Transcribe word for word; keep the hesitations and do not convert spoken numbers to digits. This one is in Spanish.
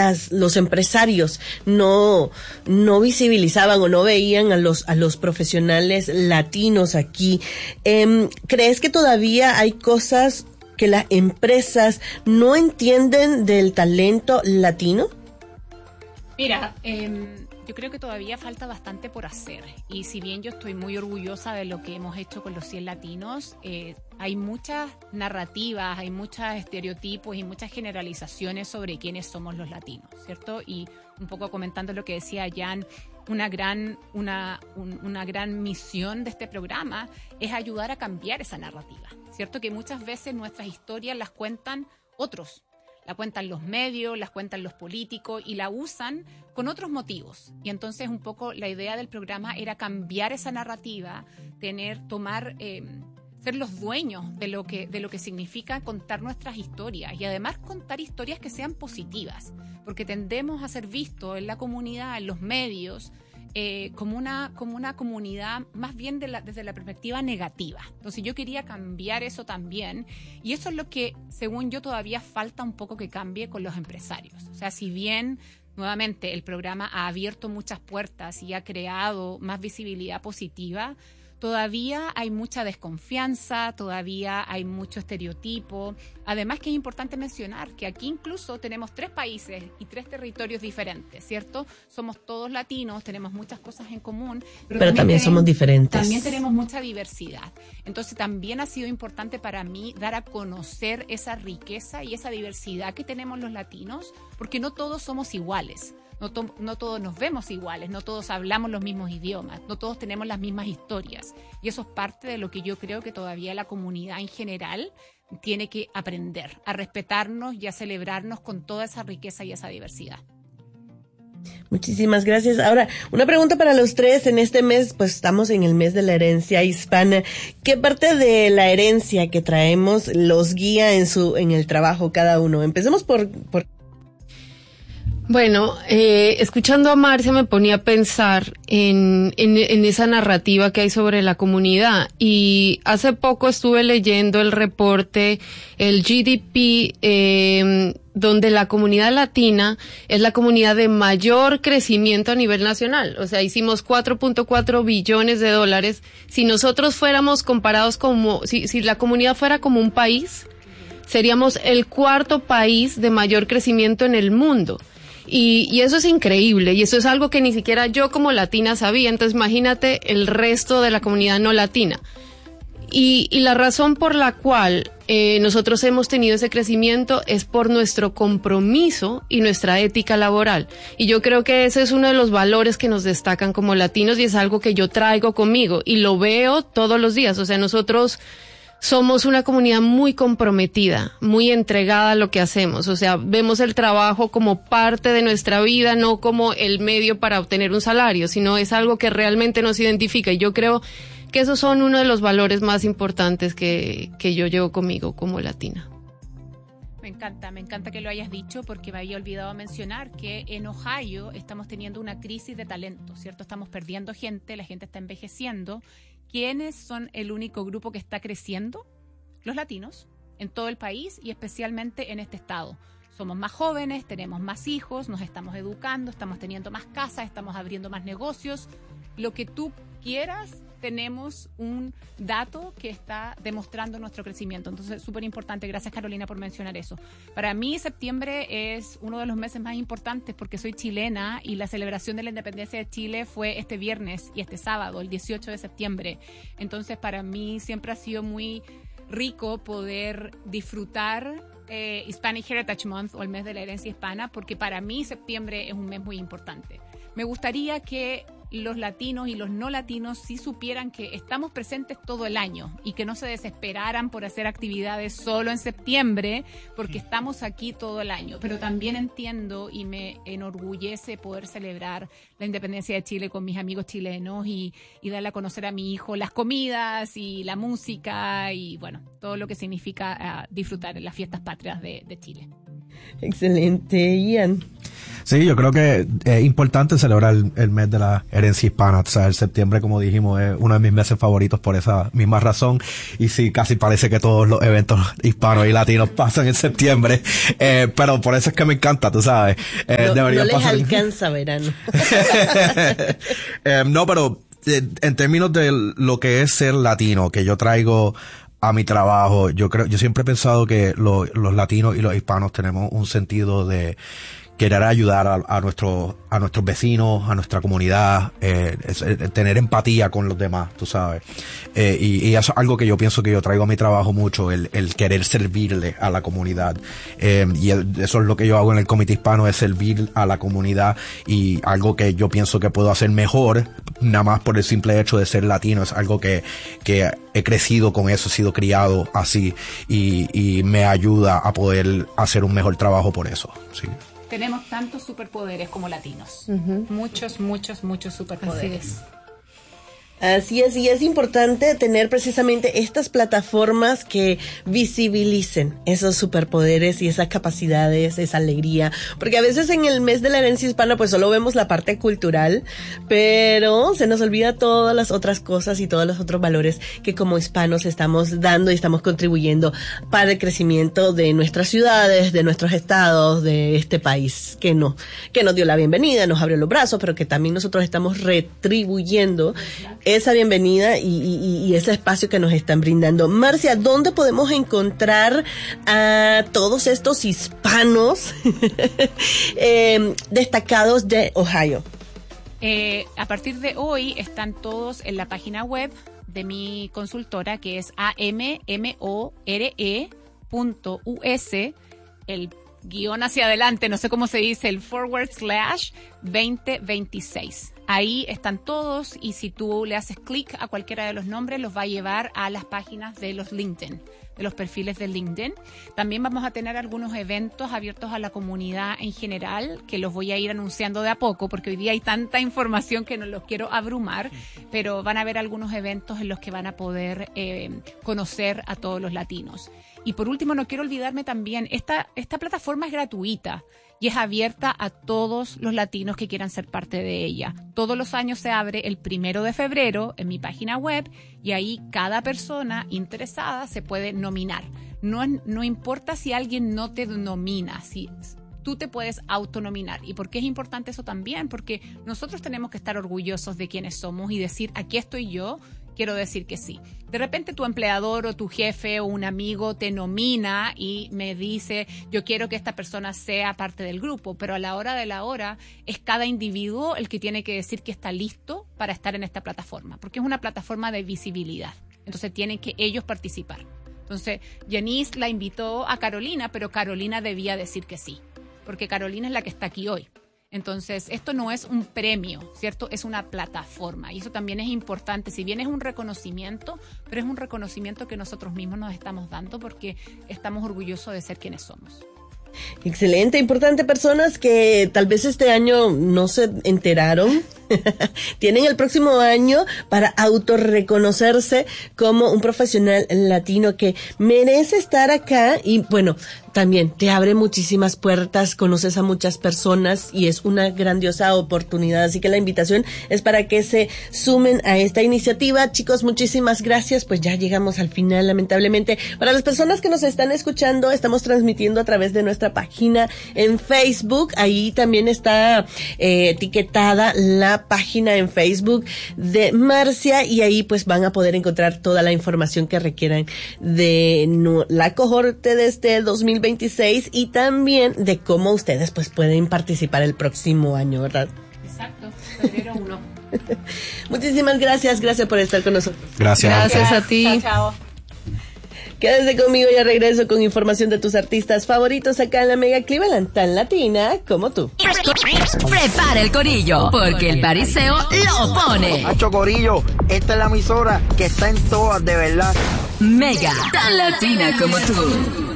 las, los empresarios no, no visibilizaban o no veían a los, a los profesionales latinos aquí. Eh, ¿Crees que todavía hay cosas que las empresas no entienden del talento latino? Mira, eh, yo creo que todavía falta bastante por hacer, y si bien yo estoy muy orgullosa de lo que hemos hecho con los cien latinos, eh, hay muchas narrativas, hay muchos estereotipos y muchas generalizaciones sobre quiénes somos los latinos, ¿cierto? Y un poco comentando lo que decía Jan, una gran, una, un, una gran misión de este programa es ayudar a cambiar esa narrativa, ¿cierto? Que muchas veces nuestras historias las cuentan otros. La cuentan los medios, las cuentan los políticos y la usan con otros motivos. Y entonces un poco la idea del programa era cambiar esa narrativa, tener, tomar, eh, ser los dueños de lo que, de lo que significa contar nuestras historias y además contar historias que sean positivas, porque tendemos a ser vistos en la comunidad, en los medios, Eh, como una como una comunidad más bien de la, desde la perspectiva negativa. Entonces yo quería cambiar eso también, y eso es lo que, según yo, todavía falta un poco que cambie con los empresarios. O sea, si bien nuevamente el programa ha abierto muchas puertas y ha creado más visibilidad positiva, todavía hay mucha desconfianza, todavía hay mucho estereotipo. Además que es importante mencionar que aquí incluso tenemos tres países y tres territorios diferentes, ¿cierto? Somos todos latinos, tenemos muchas cosas en común, pero, pero también, también tenemos, somos diferentes. También tenemos mucha diversidad. Entonces también ha sido importante para mí dar a conocer esa riqueza y esa diversidad que tenemos los latinos, porque no todos somos iguales. No, to- no todos nos vemos iguales, no todos hablamos los mismos idiomas, no todos tenemos las mismas historias. Y eso es parte de lo que yo creo que todavía la comunidad en general tiene que aprender, a respetarnos y a celebrarnos con toda esa riqueza y esa diversidad. Muchísimas gracias. Ahora, una pregunta para los tres. En este mes, pues estamos en el mes de la herencia hispana. ¿Qué parte de la herencia que traemos los guía en su en el trabajo cada uno? Empecemos por... por... Bueno, eh, escuchando a Marcia me ponía a pensar en, en, en esa narrativa que hay sobre la comunidad, y hace poco estuve leyendo el reporte, el G D P, eh, donde la comunidad latina es la comunidad de mayor crecimiento a nivel nacional. O sea, hicimos cuatro punto cuatro billones de dólares. Si nosotros fuéramos comparados como, si, si la comunidad fuera como un país, seríamos el cuarto país de mayor crecimiento en el mundo. Y, y eso es increíble, y eso es algo que ni siquiera yo como latina sabía. Entonces imagínate el resto de la comunidad no latina. Y, y la razón por la cual eh, nosotros hemos tenido ese crecimiento es por nuestro compromiso y nuestra ética laboral. Y yo creo que ese es uno de los valores que nos destacan como latinos, y es algo que yo traigo conmigo y lo veo todos los días. O sea, nosotros somos una comunidad muy comprometida, muy entregada a lo que hacemos. O sea, vemos el trabajo como parte de nuestra vida, no como el medio para obtener un salario, sino es algo que realmente nos identifica. Y yo creo que esos son uno de los valores más importantes que, que yo llevo conmigo como latina. Me encanta, me encanta que lo hayas dicho, porque me había olvidado mencionar que en Ohio estamos teniendo una crisis de talento, ¿cierto? Estamos perdiendo gente, la gente está envejeciendo. ¿Quiénes son el único grupo que está creciendo? Los latinos, en todo el país y especialmente en este estado. Somos más jóvenes, tenemos más hijos, nos estamos educando, estamos teniendo más casas, estamos abriendo más negocios. Lo que tú quieras, tenemos un dato que está demostrando nuestro crecimiento. Entonces, súper importante. Gracias, Carolina, por mencionar eso. Para mí, septiembre es uno de los meses más importantes porque soy chilena y la celebración de la independencia de Chile fue este viernes y este sábado, el dieciocho de septiembre. Entonces, para mí siempre ha sido muy rico poder disfrutar eh, Hispanic Heritage Month, o el mes de la herencia hispana, porque para mí septiembre es un mes muy importante. Me gustaría que los latinos y los no latinos sí supieran que estamos presentes todo el año y que no se desesperaran por hacer actividades solo en septiembre, porque estamos aquí todo el año. Pero también entiendo y me enorgullece poder celebrar la independencia de Chile con mis amigos chilenos y, y darle a conocer a mi hijo las comidas y la música y, bueno, todo lo que significa uh, disfrutar en las fiestas patrias de, de Chile. Excelente, Ian. Sí, yo creo que es importante celebrar el, el mes de la herencia hispana. O sea, el septiembre, como dijimos, es uno de mis meses favoritos por esa misma razón. Y sí, casi parece que todos los eventos hispanos y latinos pasan en septiembre. Eh, pero por eso es que me encanta, tú sabes. Eh, no, no les pasar... alcanza verano. eh, no, pero eh, en términos de lo que es ser latino, que yo traigo a mi trabajo, yo creo, yo siempre he pensado que lo, los latinos y los hispanos tenemos un sentido de querer ayudar a, a nuestros a nuestros vecinos, a nuestra comunidad, eh, es, es, tener empatía con los demás, tú sabes. Eh, y, y eso es algo que yo pienso que yo traigo a mi trabajo mucho, el, el querer servirle a la comunidad. Eh, y el, eso es lo que yo hago en el Comité Hispano, es servir a la comunidad, y algo que yo pienso que puedo hacer mejor, nada más por el simple hecho de ser latino, es algo que, que he crecido con eso, he sido criado así, y, y me ayuda a poder hacer un mejor trabajo por eso, sí. Tenemos tantos superpoderes como latinos. Uh-huh. Muchos, muchos, muchos superpoderes. Así es, y es importante tener precisamente estas plataformas que visibilicen esos superpoderes y esas capacidades, esa alegría, porque a veces en el mes de la herencia hispana pues solo vemos la parte cultural, pero se nos olvida todas las otras cosas y todos los otros valores que como hispanos estamos dando y estamos contribuyendo para el crecimiento de nuestras ciudades, de nuestros estados, de este país que no, que nos dio la bienvenida, nos abrió los brazos, pero que también nosotros estamos retribuyendo esa bienvenida y, y, y ese espacio que nos están brindando. Marcia, ¿dónde podemos encontrar a todos estos hispanos eh, destacados de Ohio? Eh, a partir de hoy están todos en la página web de mi consultora, que es a m m o r e punto u s, el guión hacia adelante, no sé cómo se dice, el forward slash veinte veintiséis. Ahí están todos, y si tú le haces clic a cualquiera de los nombres, los va a llevar a las páginas de los LinkedIn, de los perfiles de LinkedIn. También vamos a tener algunos eventos abiertos a la comunidad en general, que los voy a ir anunciando de a poco, porque hoy día hay tanta información que no los quiero abrumar, pero van a haber algunos eventos en los que van a poder eh, conocer a todos los latinos. Y por último, no quiero olvidarme también, esta, esta plataforma es gratuita y es abierta a todos los latinos que quieran ser parte de ella. Todos los años se abre el primero de febrero en mi página web, y ahí cada persona interesada se puede nominar. No, no importa si alguien no te nomina, si tú te puedes autonominar. ¿Y por qué es importante eso también? Porque nosotros tenemos que estar orgullosos de quienes somos y decir, aquí estoy yo, quiero decir que sí. De repente tu empleador o tu jefe o un amigo te nomina y me dice, yo quiero que esta persona sea parte del grupo, pero a la hora de la hora es cada individuo el que tiene que decir que está listo para estar en esta plataforma, porque es una plataforma de visibilidad. Entonces tienen que ellos participar. Entonces Janice la invitó a Carolina, pero Carolina debía decir que sí, porque Carolina es la que está aquí hoy. Entonces, esto no es un premio, ¿cierto? Es una plataforma, y eso también es importante. Si bien es un reconocimiento, pero es un reconocimiento que nosotros mismos nos estamos dando porque estamos orgullosos de ser quienes somos. Excelente, importante. Personas que tal vez este año no se enteraron, tienen el próximo año para autorreconocerse como un profesional latino que merece estar acá. Y bueno, también te abre muchísimas puertas, conoces a muchas personas y es una grandiosa oportunidad. Así que la invitación es para que se sumen a esta iniciativa. Chicos, muchísimas gracias. Pues ya llegamos al final, lamentablemente. Para las personas que nos están escuchando, estamos transmitiendo a través de nuestra página en Facebook. Ahí también está eh, etiquetada la página en Facebook de Marcia, y ahí pues van a poder encontrar toda la información que requieran de no, la cohorte de este dos mil veintiséis, y también de cómo ustedes pues pueden participar el próximo año, ¿verdad? Exacto, febrero uno. Muchísimas gracias, gracias por estar con nosotros. Gracias. Gracias a ti. Chao, chao. Quédense conmigo, ya regreso con información de tus artistas favoritos acá en la Mega Cleveland, tan latina como tú. Prepara el corillo, porque el pariseo lo pone. Hacho corillo, esta es la emisora que está en todas, de verdad. Mega, tan latina como tú.